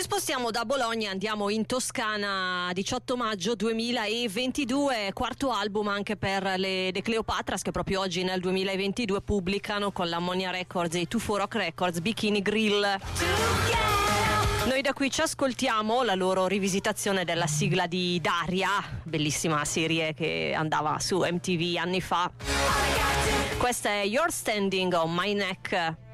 spostiamo da Bologna, andiamo in Toscana, 18 maggio 2022, quarto album anche per le Cleopatras, che proprio oggi nel 2022 pubblicano con l'Ammonia Records e i 24 Rock Records Bikini Grill. Noi da qui ci ascoltiamo la loro rivisitazione della sigla di Daria, bellissima serie che andava su MTV anni fa. Questa è You're Standing on My Neck.